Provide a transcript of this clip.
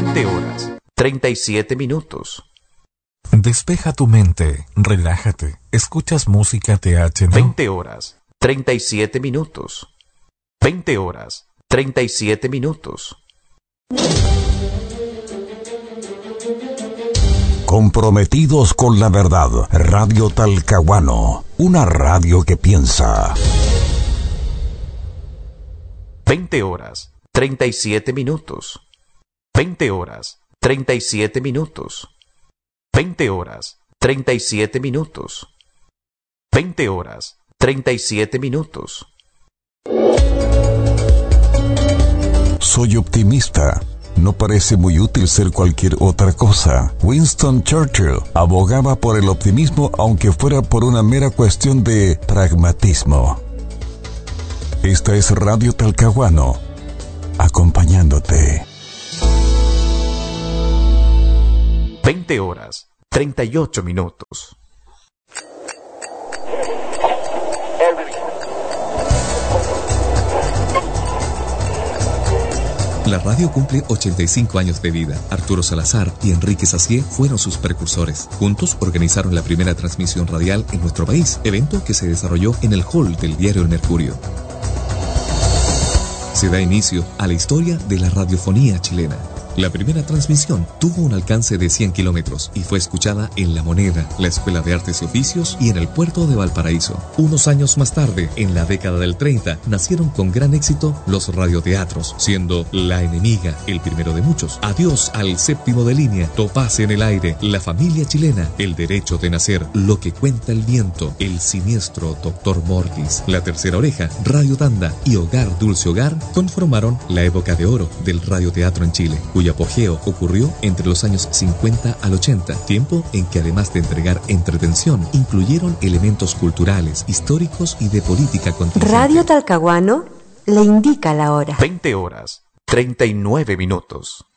20 horas, 37 minutos. Despeja tu mente, relájate, escuchas música TH, ¿no? 20 horas, 37 minutos. 20 horas, 37 minutos. Comprometidos con la verdad, Radio Talcahuano, una radio que piensa. 20 horas, 37 minutos. 20 horas, 37 minutos. 20 horas, 37 minutos. 20 horas, 37 minutos. Soy optimista. No parece muy útil ser cualquier otra cosa. Winston Churchill abogaba por el optimismo aunque fuera por una mera cuestión de pragmatismo. Esta es Radio Talcahuano, acompañándote. 20 horas, 38 minutos. La radio cumple 85 años de vida. Arturo Salazar y Enrique Sacié fueron sus precursores. Juntos organizaron la primera transmisión radial en nuestro país, evento que se desarrolló en el hall del diario El Mercurio. Se da inicio a la historia de la radiofonía chilena. La primera transmisión tuvo un alcance de 100 kilómetros y fue escuchada en La Moneda, la Escuela de Artes y Oficios y en el puerto de Valparaíso. Unos años más tarde, en la década del 30, nacieron con gran éxito los radioteatros, siendo La Enemiga el primero de muchos. Adiós al séptimo de línea, Topaz en el aire, La familia chilena, El derecho de nacer, Lo que cuenta el viento, El siniestro Doctor Mortis, La tercera oreja, Radio Tanda y Hogar Dulce Hogar conformaron la época de oro del radioteatro en Chile, cuyo apogeo ocurrió entre los años 50 al 80, tiempo en que además de entregar entretención, incluyeron elementos culturales, históricos y de política contingente. Radio Talcahuano le indica la hora. 20 horas, 39 minutos.